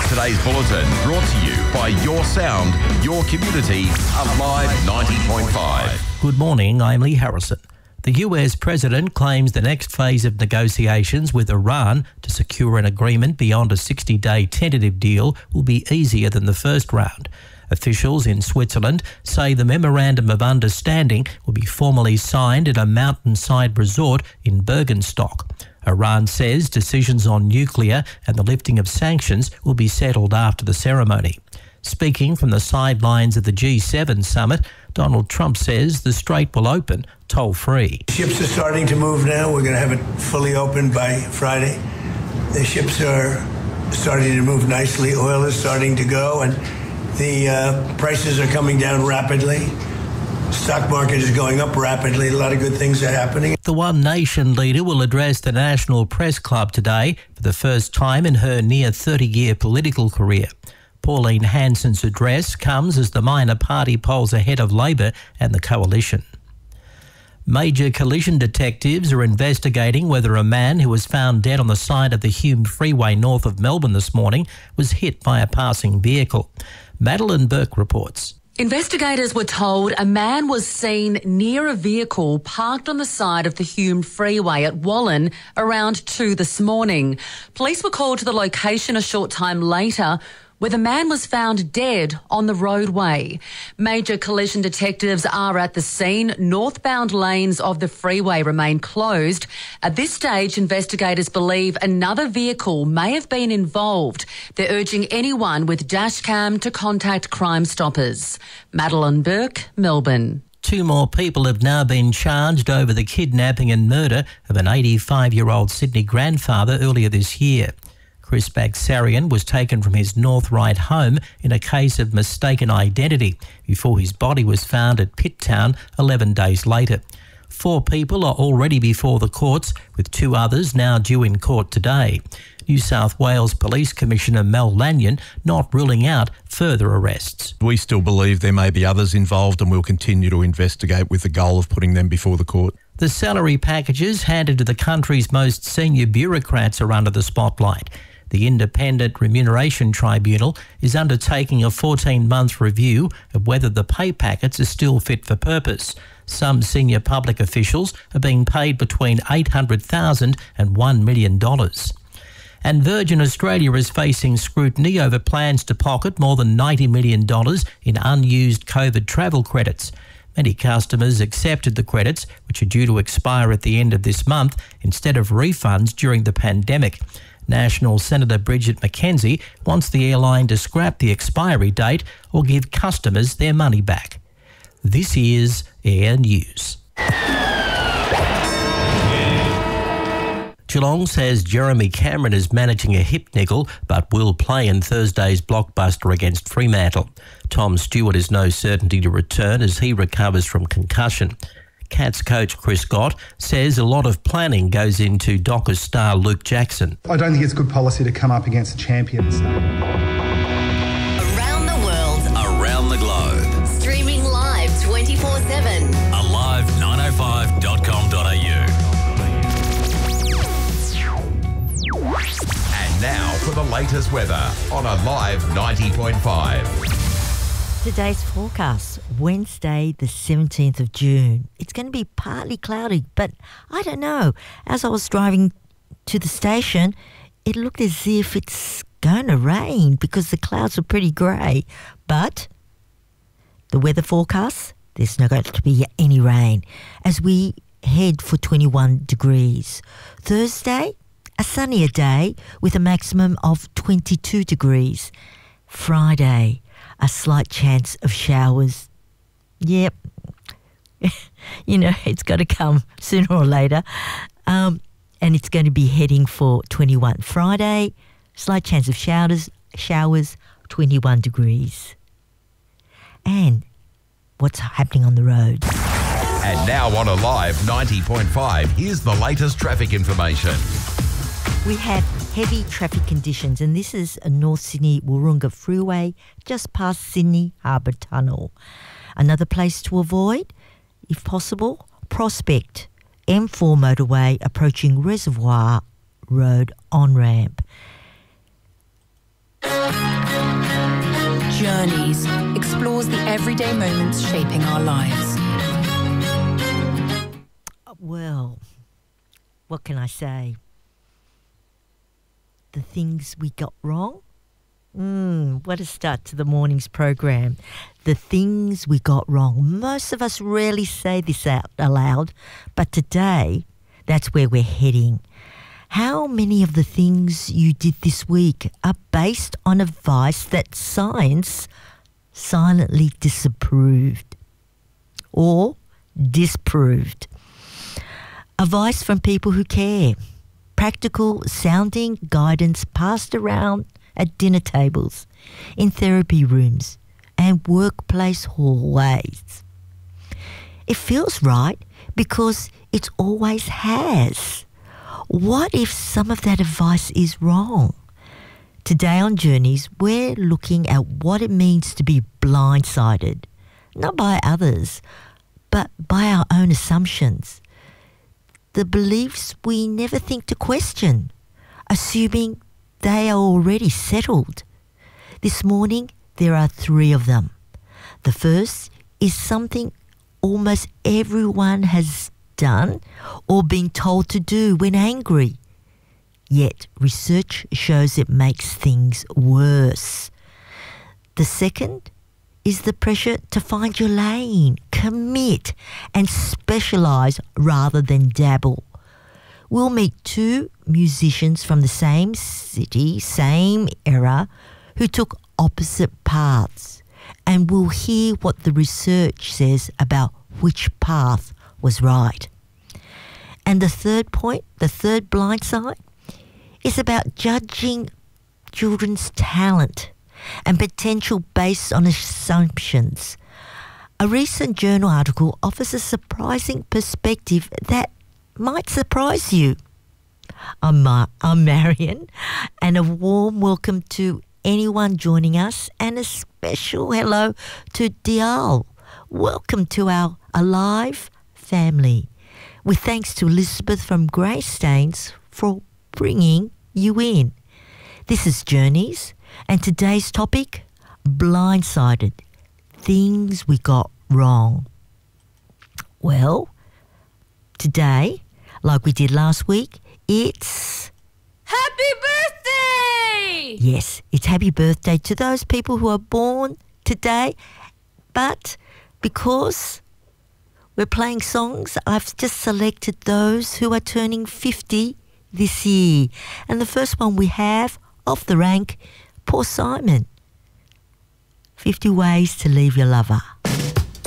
Today's bulletin brought to you by Your Sound, Your Community, Alive 90.5. Good morning, I'm Lee Harrison. The US President claims the next phase of negotiations with Iran to secure an agreement beyond a 60-day tentative deal will be easier than the first round. Officials in Switzerland say the Memorandum of Understanding will be formally signed at a mountainside resort in Bergenstock. Iran says decisions on nuclear and the lifting of sanctions will be settled after the ceremony. Speaking from the sidelines of the G7 summit, Donald Trump says the strait will open toll-free. Ships are starting to move now. We're going to have it fully open by Friday. The ships are starting to move nicely. Oil is starting to go, and the prices are coming down rapidly. Stock market is going up rapidly. A lot of good things are happening. The One Nation leader will address the National Press Club today for the first time in her near 30-year political career. Pauline Hanson's address comes as the minor party polls ahead of Labor and the Coalition. Major collision detectives are investigating whether a man who was found dead on the side of the Hume Freeway north of Melbourne this morning was hit by a passing vehicle. Madeline Burke reports. Investigators were told a man was seen near a vehicle parked on the side of the Hume Freeway at Wallen around 2 this morning. Police were called to the location a short time later, where the man was found dead on the roadway. Major collision detectives are at the scene. Northbound lanes of the freeway remain closed. At this stage, investigators believe another vehicle may have been involved. They're urging anyone with dashcam to contact Crime Stoppers. Madeline Burke, Melbourne. 2 more people have now been charged over the kidnapping and murder of an 85-year-old Sydney grandfather earlier this year. Chris Bagsarian was taken from his North Ryde home in a case of mistaken identity before his body was found at Pitt Town 11 days later. 4 people are already before the courts, with 2 others now due in court today. New South Wales Police Commissioner Mel Lanyon not ruling out further arrests. We still believe there may be others involved, and we'll continue to investigate with the goal of putting them before the court. The salary packages handed to the country's most senior bureaucrats are under the spotlight. The Independent Remuneration Tribunal is undertaking a 14-month review of whether the pay packets are still fit for purpose. Some senior public officials are being paid between $800,000 and $1 million. And Virgin Australia is facing scrutiny over plans to pocket more than $90 million in unused COVID travel credits. Many customers accepted the credits, which are due to expire at the end of this month, instead of refunds during the pandemic. National Senator Bridget McKenzie wants the airline to scrap the expiry date or give customers their money back. This is Air News. Geelong says Jeremy Cameron is managing a hip nickel but will play in Thursday's blockbuster against Fremantle. Tom Stewart is no certainty to return as he recovers from concussion. Cats coach Chris Scott says a lot of planning goes into Dockers star Luke Jackson. I don't think it's good policy to come up against the champions. Around the world. Around the globe. Streaming live 24/7. Alive905.com.au. And now for the latest weather on Alive 90.5. Today's forecast, Wednesday the 17th of June. It's going to be partly cloudy, but I don't know. As I was driving to the station, it looked as if it's going to rain because the clouds are pretty grey. But the weather forecast, there's not going to be any rain as we head for 21 degrees. Thursday, a sunnier day with a maximum of 22 degrees. Friday, a slight chance of showers. Yep. You know, it's got to come sooner or later. And it's going to be heading for 21. Friday, slight chance of showers, 21 degrees. And what's happening on the roads? And now on Alive 90.5, here's the latest traffic information. We have heavy traffic conditions, and this is a North Sydney Wahroonga Freeway just past Sydney Harbour Tunnel. Another place to avoid, if possible, Prospect M4 motorway approaching Reservoir Road on-ramp. Journeys explores the everyday moments shaping our lives. Well, what can I say? The things we got wrong? What a start to the morning's program. The things we got wrong. Most of us rarely say this out aloud, but today, that's where we're heading. How many of the things you did this week are based on advice that science silently disapproved or disproved? Advice from people who care. Practical sounding guidance passed around at dinner tables, in therapy rooms, and workplace hallways. It feels right because it always has. What if some of that advice is wrong? Today on Journeys, we're looking at what it means to be blindsided, not by others, but by our own assumptions. The beliefs we never think to question, assuming they are already settled. This morning, there are 3 of them. The first is something almost everyone has done or been told to do when angry. Yet, research shows it makes things worse. The second is the pressure to find your lane, commit, and specialise rather than dabble. We'll meet 2 musicians from the same city, same era, who took opposite paths, and we'll hear what the research says about which path was right. And the third point, the third blind side, is about judging children's talent and potential based on assumptions. A recent journal article offers a surprising perspective that might surprise you. I'm Marion, and a warm welcome to anyone joining us, and a special hello to Dial. Welcome to our Alive family. With thanks to Elizabeth from Greystanes for bringing you in. This is Journeys, and today's topic, blindsided, things we got wrong. Well, today, like we did last week, it's Happy birthday! Yes, it's happy birthday to those people who are born today. But because we're playing songs, I've just selected those who are turning 50 this year. And the first one we have, off the rank, Paul Simon. 50 Ways to Leave Your Lover.